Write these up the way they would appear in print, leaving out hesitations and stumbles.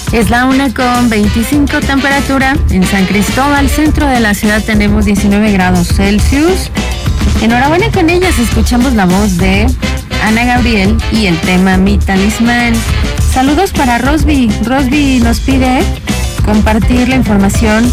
Es la 1:25, temperatura en San Cristóbal, centro de la ciudad, tenemos 19 grados Celsius. Enhorabuena con ellas, escuchamos la voz de Ana Gabriel y el tema Mi Talismán. Saludos para Rosby. Rosby nos pide compartir la información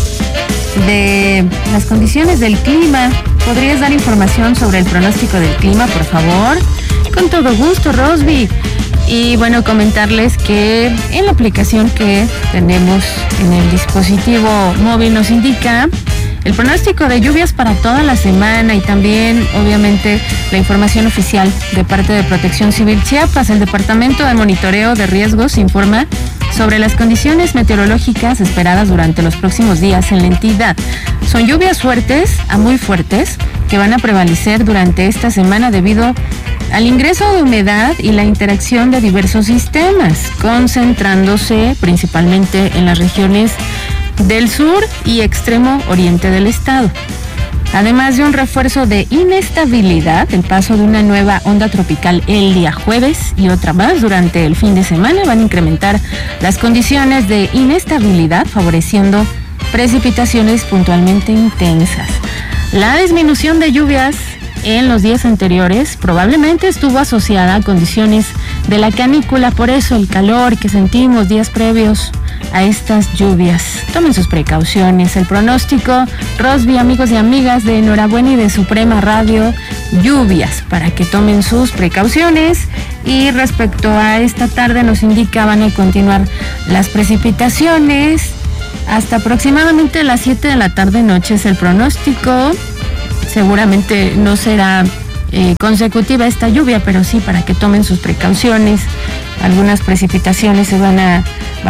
de las condiciones del clima. ¿Podrías dar información sobre el pronóstico del clima, por favor? Con todo gusto, Rosby. Y bueno, comentarles que en la aplicación que tenemos en el dispositivo móvil nos indica el pronóstico de lluvias para toda la semana y también, obviamente, la información oficial de parte de Protección Civil Chiapas. El Departamento de Monitoreo de Riesgos informa sobre las condiciones meteorológicas esperadas durante los próximos días en la entidad. Son lluvias fuertes a muy fuertes que van a prevalecer durante esta semana debido al ingreso de humedad y la interacción de diversos sistemas, concentrándose principalmente en las regiones del sur y extremo oriente del estado. Además de un refuerzo de inestabilidad, el paso de una nueva onda tropical el día jueves y otra más durante el fin de semana van a incrementar las condiciones de inestabilidad, favoreciendo precipitaciones puntualmente intensas. La disminución de lluvias en los días anteriores probablemente estuvo asociada a condiciones de la canícula, por eso el calor que sentimos días previos a estas lluvias. Tomen sus precauciones. El pronóstico, Rosby, amigos y amigas de Enhorabuena y de Suprema Radio, lluvias, para que tomen sus precauciones. Y respecto a esta tarde nos indica van a continuar las precipitaciones hasta aproximadamente las 7 de la tarde noche es el pronóstico. Seguramente no será consecutiva esta lluvia, pero sí para que tomen sus precauciones. Algunas precipitaciones se van a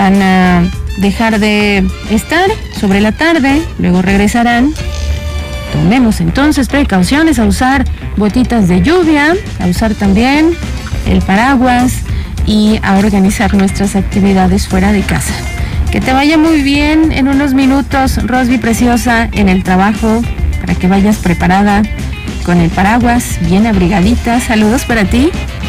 dejar de estar sobre la tarde, luego regresarán. Tomemos entonces precauciones, a usar botitas de lluvia, a usar también el paraguas y a organizar nuestras actividades fuera de casa. Que te vaya muy bien en unos minutos, Rosby preciosa, en el trabajo, para que vayas preparada con el paraguas, bien abrigadita. Saludos para ti.